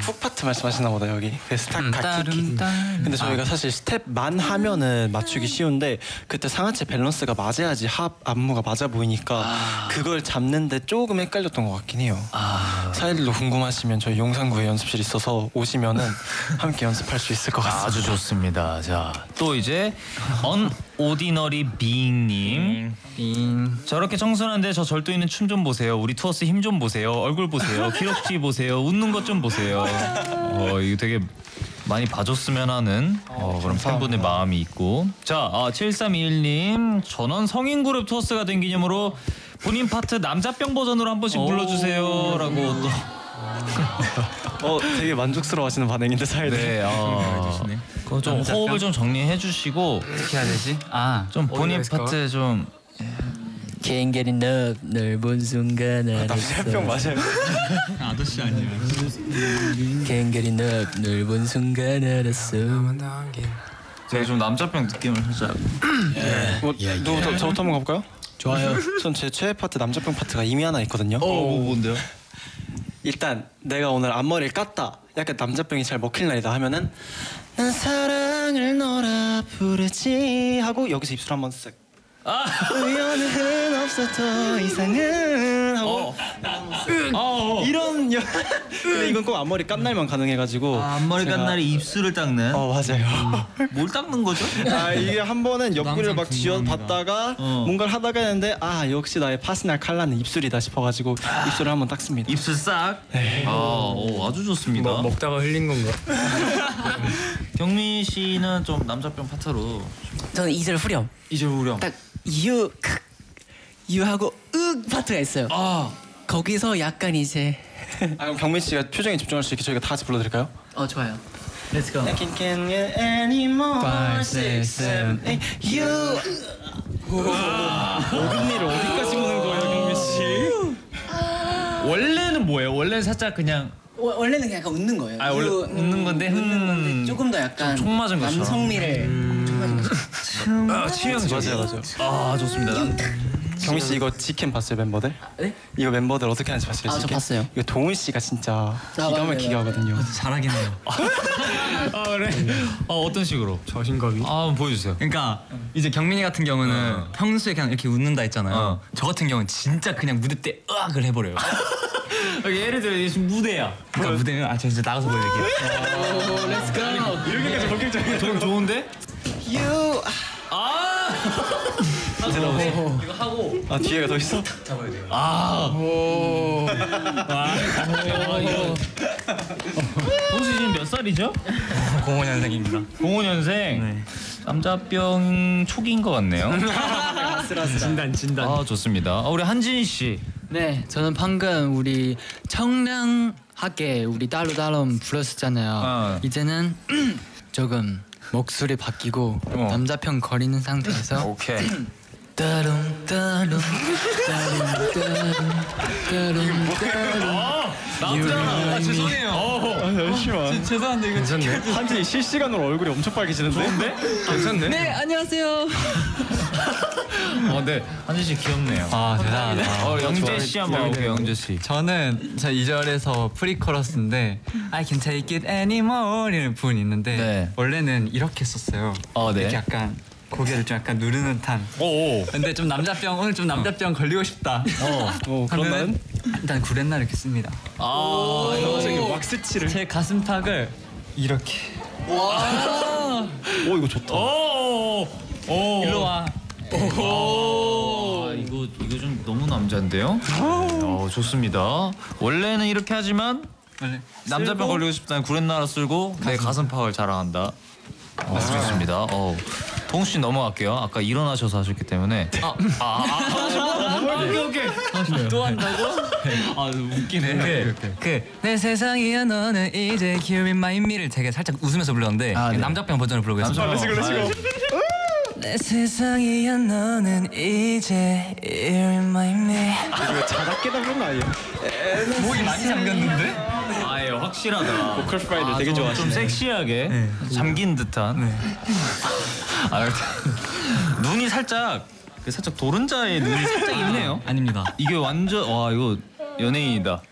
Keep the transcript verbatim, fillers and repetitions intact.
훅 파트 말씀하시나 보다 여기. 그 스탑 음, 가키키. 근데 저희가 아. 사실 스텝만 하면은 맞추기 쉬운데 그때 상하체 밸런스가 맞아야지 합 안무가 맞아 보이니까 아. 그걸 잡는데 조금 헷갈렸던 것 같긴 해요. 아. 사일도 궁금하시면 저희 용산구에 연습실 있어서 오시면은 함께 연습할 수 있을 것 같습니다. 아주 좋습니다. 자, 또 이제 언오디너리 빙님. 빙. 저렇게 청순한데 저 절도 있는 춤 좀 보세요. 우리 투어스 힘 좀 보세요. 얼굴 보세요. 기럭지 보세요. 웃는 것 좀 보세요. 어, 이거 되게 많이 봐줬으면 하는 어, 그런 팬분의 마음이 있고. 자, 아, 칠삼이일님 전원 성인 그룹 투어스가 된 기념으로 본인 파트 남자병 버전으로 한 번씩 불러주세요라고 또. 어, 되게 만족스러워하시는 반응인데 사일도. 네, 어, 그거 좀 호흡을 좀 정리해 주시고 어떻게 해야 되지? 아, 좀 본인 파트 좀. Can't get enough 넓은 순간 남자병 맞아요. 아저씨 아니에요. Can't get enough 넓은 순간 알았어. 제가 좀 남자병 느낌을 살짝. 뭐, 누구부터 저부터 한번 가볼까요? 좋아요. 전 제 최애 파트 남자병 파트가 이미 하나 있거든요. 어, 뭔데요? 일단 내가 오늘 앞머리를 깠다. 약간 남자병이 잘 먹힐 날이다 하면은 난 사랑을 너라 부르지 하고 여기서 입술 한번 쓱. 아, 우연은 없어 더 이상은 하고 어. 이런 여... 근데 이건 꼭 앞머리 깐 날만 가능해가지고 아, 앞머리 깐 제가- 날에 입술을 닦는. 어 맞아요. 뭘 닦는 거죠? 아 이게 한 번은 옆구리를 막 항상 궁금합니다. 쥐어봤다가 어. 뭔가를 하다가 했는데 아 역시 나의 파스날 칼라는 입술이다 싶어가지고 입술을 한번 닦습니다. 입술 싹. 네. 아, 오, 아주 좋습니다. 뭐, 먹다가 흘린 건가? 경민 씨는 좀 남자병 파트로 저는 이 절 후렴. 이제 우령. 딱 유, 크, 유하고 윽 파트가 있어요. 아, 거기서 약간 이제 아 그럼 경민 씨가 표정에 집중할 수 있게 저희가 다 같이 불러드릴까요? 어 좋아요. Let's go. I can't get you anymore. Five, six, seven, eight. You. 어금니를 어디까지 보는 거예요, 경민 씨? 원래는 뭐예요? 원래는 살짝 그냥 워- 원래는 그냥 약간 웃는 거예요. 아, 원래 유, 웃는 건데, 웃는 건데 음. 조금 더 약간 총 맞은 것처럼. 남성미를 총 맞은 것처럼. 아, 취향 맞아요, 맞아요. 아, 좋습니다. 난 경민 씨 이거 직캠 봤어요, 멤버들? 네? 이거 멤버들 어떻게 하는지 봤어요? 아, 저 직캠? 봤어요. 이거 동훈 씨가 진짜 기가 맞아요, 막히게 맞아요. 하거든요. 잘하긴 해요. 아, 그래? 어, 어떤 식으로? 자신감이. 아, 한번 보여주세요. 그러니까 이제 경민이 같은 경우는 어. 평소에 그냥 이렇게 웃는다 했잖아요. 어. 저 같은 경우는 진짜 그냥 무대 때 으악을 해버려요. 예를 들어 이게 지금 무대야. 그러니까 무대는 아, 저 이제 나가서 보여드릴게요. 오, 렛츠 고. 이렇게까지 본격적이야. 좀 좋은데? You. 아! 들어보세요. 이거 하고. 아 뒤에가 더 있어? 아. 오. 아, 이거. 동수 지금 몇 살이죠? 공원 현생입니다. 공오 년생. 네. 남자병 초기인 것 같네요. 진단 진단. 아, 좋습니다. 아, 우리 한진 씨. 네, 저는 방금 우리 청량하게 우리 따로따로 불렀었잖아요. 어. 이제는 조금 목소리 바뀌고 어. 남자편 거리는 상태에서 오케이. 따름 따름 따름 따름 따름 따름 아, 남자. 아, 죄송해요. 아 잠시만. 죄송한데 이거 괜찮네. 한진이 실시간으로 얼굴이 엄청 빨개지는데? 좋은데? 괜찮네. 네, 안녕하세요. 어, 네. 한진 씨 귀엽네요. 아 대단하다. 어, 영재 씨 한번 볼게요, 영재 씨. 저는 저 이 절에서 프리코러스인데 I can take it anymore 이라는 부분이 있는데 네. 원래는 이렇게 썼어요. 어, 네. 이렇게 약간 고개를 좀 약간 누르는 듯한. 오. 근데 좀 남자병 오늘 좀 남자병 걸리고 싶다. 어. 어 그런 날은? 하면은 일단 구렛나 이렇게 씁니다. 아. 저기 왁스칠을. 제 가슴팍을 이렇게. 오 이거 좋다. 오. 오. 일로 와. 오. 아, 이거 이거 좀 너무 남자인데요? 어, 좋습니다. 원래는 이렇게 하지만 원래 남자병 걸리고 싶다는 구렛나루 쓸고 내 가슴팍을 자랑한다. 어, 좋습니다. 어. 동훈 씨 넘어갈게요. 아까 일어나셔서 하셨기 때문에. 아, 아, 아, 오케이 오케이. 또 한다고? 아, 웃기네. 그내 세상이야 너는 이제 Here in my me를 되게 살짝 웃으면서 불렀는데 아, 네. 남자병 버전을 부르겠습니다. 남자병. 내 세상이야 너는 이제 Here in my me. 이거 자작게다 그런 거 아니에요? 목이 많이 잠겼는데? 아, 예, 확실하다. 보컬 프라이드 아, 되게 좀, 좋아하시네. 좀 섹시하게 네. 잠긴 듯한. 네. 아, 눈이 살짝 그 살짝 도른자의 눈이 살짝 있네요. 아닙니다. 이게 완전 와 이거 연예인이다.